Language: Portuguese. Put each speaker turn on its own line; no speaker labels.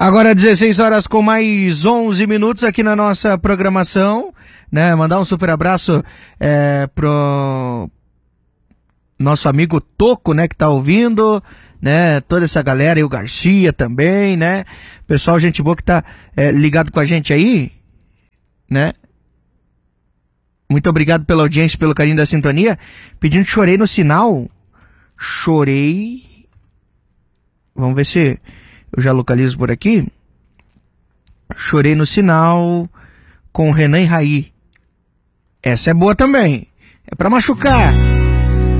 Agora 16 horas com mais 11 minutos aqui na nossa programação, né? Mandar um super abraço pro nosso amigo Toco, né? Que tá ouvindo, né? Toda essa galera e o Garcia também, né? Pessoal, gente boa que tá ligado com a gente aí, né? Muito obrigado pela audiência, pelo carinho da sintonia. Pedindo chorei no sinal. Chorei. Vamos ver se eu já localizo por aqui. Chorei no sinal com Renan e Raí. Essa é boa também. É pra machucar.